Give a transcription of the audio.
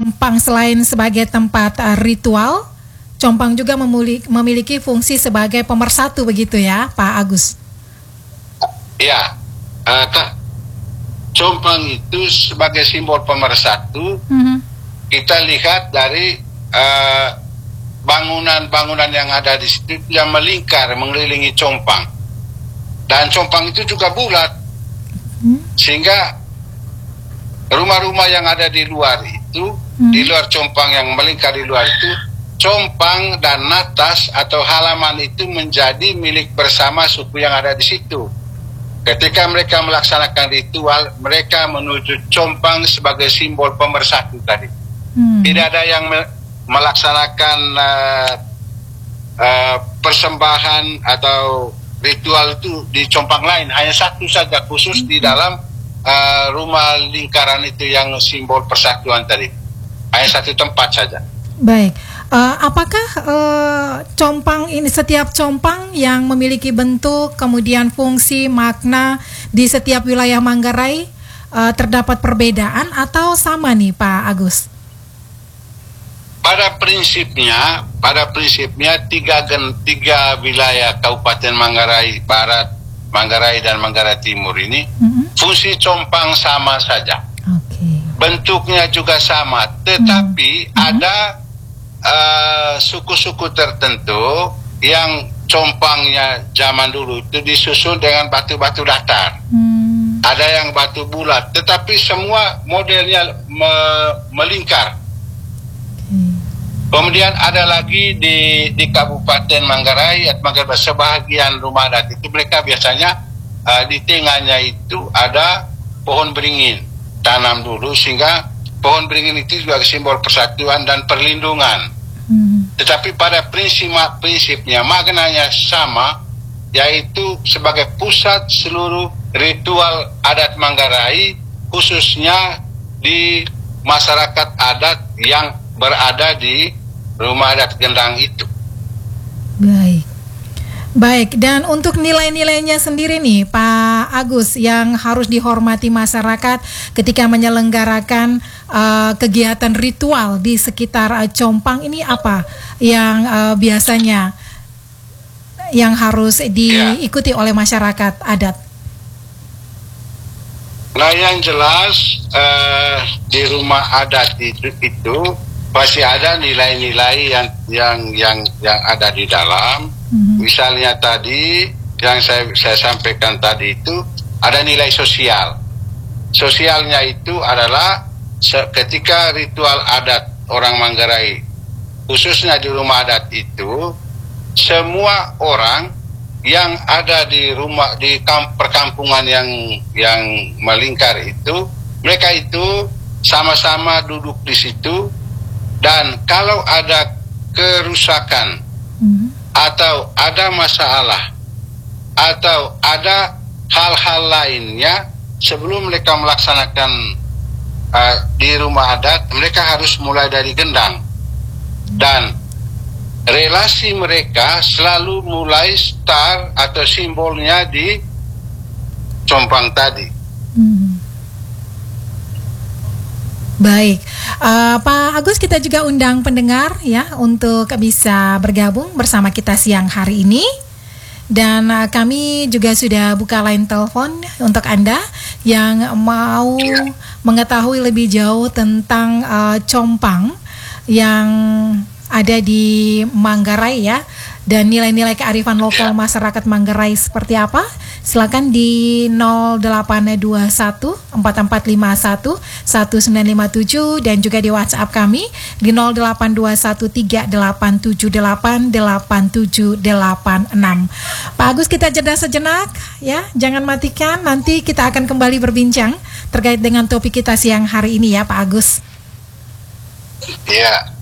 Compang selain sebagai tempat ritual, Compang juga memiliki fungsi sebagai pemersatu begitu ya, Pak Agus? Ya, Kak, Compang itu sebagai simbol pemersatu. Kita lihat dari bangunan-bangunan yang ada di situ yang melingkar mengelilingi Compang, dan Compang itu juga bulat, sehingga rumah-rumah yang ada di luar itu, di luar Compang yang melingkar di luar itu, Compang dan Natas atau halaman itu menjadi milik bersama suku yang ada di situ. Ketika mereka melaksanakan ritual, mereka menuju Compang sebagai simbol pemersatu tadi. Tidak ada yang melaksanakan persembahan atau ritual itu di Compang lain, hanya satu saja khusus di dalam rumah lingkaran itu yang simbol persatuan tadi, hanya satu tempat saja. Baik, apakah Compang ini, setiap Compang yang memiliki bentuk, kemudian fungsi, makna di setiap wilayah Manggarai terdapat perbedaan atau sama nih Pak Agus? Pada prinsipnya tiga wilayah Kabupaten Manggarai Barat, Manggarai dan Manggarai Timur ini fungsi Compang sama saja. Bentuknya juga sama, tetapi ada suku-suku tertentu yang Compangnya zaman dulu itu disusun dengan batu-batu datar. Ada yang batu bulat, tetapi semua modelnya melingkar. Kemudian ada lagi di Kabupaten Manggarai, sebahagian rumah adat itu mereka biasanya di tengahnya itu ada pohon beringin, tanam dulu, sehingga pohon beringin itu juga simbol persatuan dan perlindungan. Tetapi pada prinsipnya maknanya sama, yaitu sebagai pusat seluruh ritual adat Manggarai, khususnya di masyarakat adat yang berada di rumah adat Gendang itu. Baik, dan untuk nilai-nilainya sendiri nih Pak Agus yang harus dihormati masyarakat ketika menyelenggarakan kegiatan ritual di sekitar Compang ini, apa yang biasanya yang harus diikuti oleh masyarakat adat? Nah, yang jelas di rumah adat itu pasti ada nilai-nilai yang ada di dalam. Misalnya tadi yang saya sampaikan tadi itu ada nilai sosial. Sosialnya itu adalah ketika ritual adat orang Manggarai, khususnya di rumah adat itu, semua orang yang ada di rumah di perkampungan yang melingkar itu, mereka itu sama-sama duduk di situ, dan kalau ada kerusakan atau ada masalah atau ada hal-hal lainnya, sebelum mereka melaksanakan di rumah adat, mereka harus mulai dari gendang, dan relasi mereka selalu mulai start atau simbolnya di Compang tadi. Baik, Pak Agus, kita juga undang pendengar ya untuk bisa bergabung bersama kita siang hari ini. Dan kami juga sudah buka line telepon untuk Anda yang mau mengetahui lebih jauh tentang Compang yang ada di Manggarai ya, dan nilai-nilai kearifan lokal masyarakat Manggarai seperti apa. Silakan di 0821 4451 1957 dan juga di WhatsApp kami di 0821 3878 8786. Pak Agus, kita jeda sejenak ya, jangan matikan, nanti kita akan kembali berbincang terkait dengan topik kita siang hari ini ya Pak Agus. Iya.